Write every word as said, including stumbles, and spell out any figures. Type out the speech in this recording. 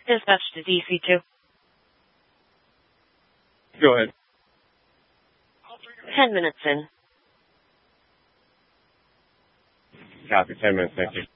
Dispatch to D C two. Go ahead. Ten minutes in. Copy. Ten minutes. Thank you.